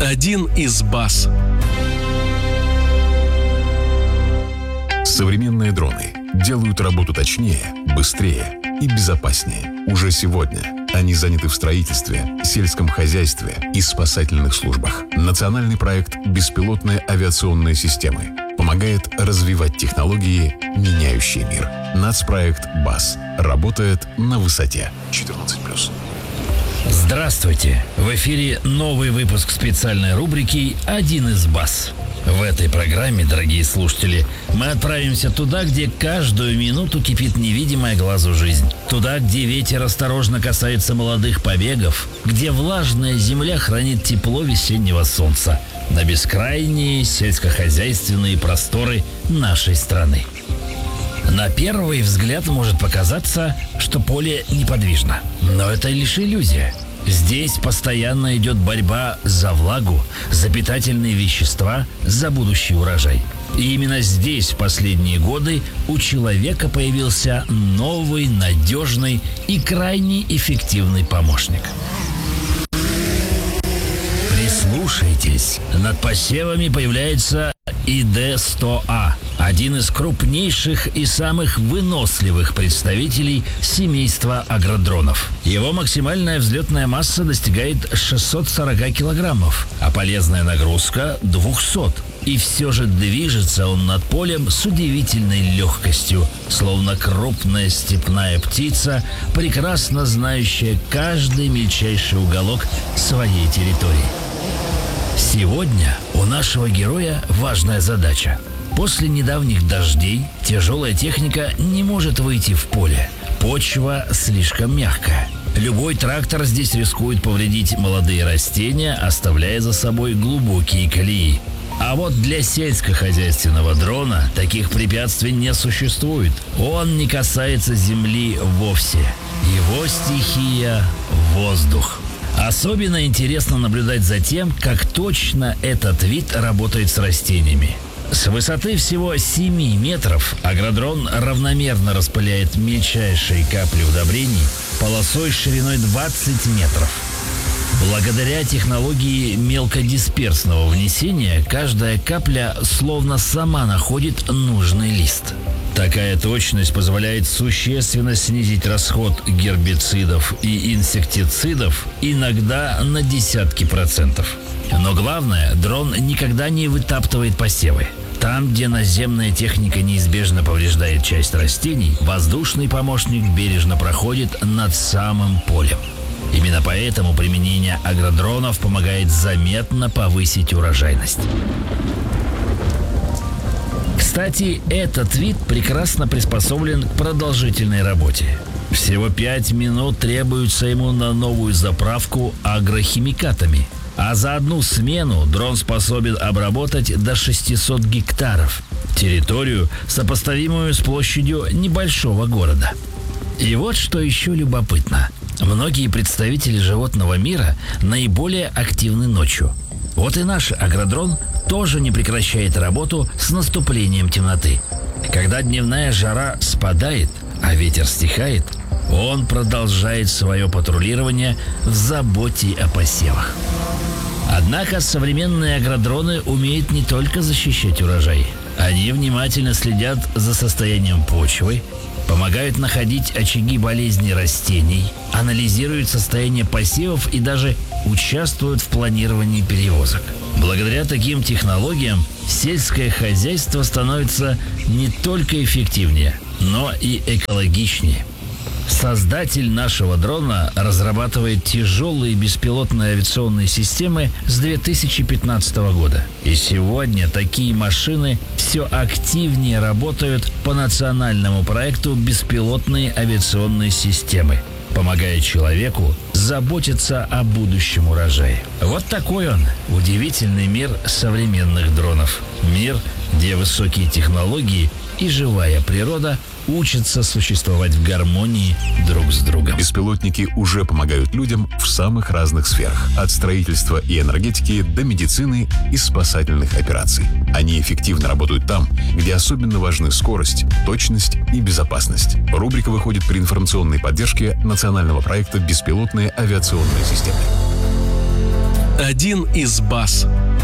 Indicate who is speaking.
Speaker 1: Один из баз.
Speaker 2: Современные дроны делают работу точнее, быстрее и безопаснее. Уже сегодня они заняты в строительстве, сельском хозяйстве и спасательных службах. Национальный проект «Беспилотные авиационные системы» помогает развивать технологии, меняющие мир. Нацпроект БАС работает на высоте 14+.
Speaker 3: Здравствуйте! В эфире новый выпуск специальной рубрики «Один из баз». В этой программе, дорогие слушатели, мы отправимся туда, где каждую минуту кипит невидимая глазу жизнь. Туда, где ветер осторожно касается молодых побегов, где влажная земля хранит тепло весеннего солнца. На бескрайние сельскохозяйственные просторы нашей страны. На первый взгляд может показаться, что поле неподвижно. Но это лишь иллюзия. Здесь постоянно идет борьба за влагу, за питательные вещества, за будущий урожай. И именно здесь в последние годы у человека появился новый, надежный и крайне эффективный помощник. Прислушайтесь, над посевами появляется ИД-100А, один из крупнейших и самых выносливых представителей семейства агродронов. Его максимальная взлетная масса достигает 640 килограммов, а полезная нагрузка – 200. И все же движется он над полем с удивительной легкостью, словно крупная степная птица, прекрасно знающая каждый мельчайший уголок своей территории. Сегодня у нашего героя важная задача. После недавних дождей тяжелая техника не может выйти в поле. Почва слишком мягкая. Любой трактор здесь рискует повредить молодые растения, оставляя за собой глубокие колеи. А вот для сельскохозяйственного дрона таких препятствий не существует. Он не касается земли вовсе. Его стихия – воздух. Особенно интересно наблюдать за тем, как точно этот вид работает с растениями. С высоты всего 7 метров агродрон равномерно распыляет мельчайшие капли удобрений полосой шириной 20 метров. Благодаря технологии мелкодисперсного внесения каждая капля словно сама находит нужный лист. Такая точность позволяет существенно снизить расход гербицидов и инсектицидов иногда на десятки процентов. Но главное, дрон никогда не вытаптывает посевы. Там, где наземная техника неизбежно повреждает часть растений, воздушный помощник бережно проходит над самым полем. Именно поэтому применение агродронов помогает заметно повысить урожайность. Кстати, этот вид прекрасно приспособлен к продолжительной работе. Всего 5 минут требуется ему на новую заправку агрохимикатами. А за одну смену дрон способен обработать до 600 гектаров. Территорию, сопоставимую с площадью небольшого города. И вот что еще любопытно. Многие представители животного мира наиболее активны ночью. Вот и наш агродрон тоже не прекращает работу с наступлением темноты. Когда дневная жара спадает, а ветер стихает, он продолжает свое патрулирование в заботе о посевах. Однако современные агродроны умеют не только защищать урожай. Они внимательно следят за состоянием почвы, помогают находить очаги болезней растений, анализируют состояние посевов и даже участвуют в планировании перевозок. Благодаря таким технологиям сельское хозяйство становится не только эффективнее, но и экологичнее. Создатель нашего дрона разрабатывает тяжелые беспилотные авиационные системы с 2015 года. И сегодня такие машины все активнее работают по национальному проекту «Беспилотные авиационные системы», помогая человеку заботиться о будущем урожае. Вот такой он, удивительный мир современных дронов. Мир, где высокие технологии и живая природа учатся существовать в гармонии друг с другом.
Speaker 2: Беспилотники уже помогают людям в самых разных сферах. От строительства и энергетики до медицины и спасательных операций. Они эффективно работают там, где особенно важны скорость, точность и безопасность. Рубрика выходит при информационной поддержке национального проекта «Беспилотные авиационные системы».
Speaker 1: один из баз.